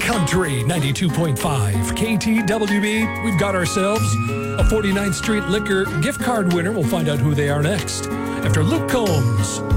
Country 92.5 KTWB. We've got ourselves a 49th Street Liquor gift card winner. We'll find out who they are next after Luke Combs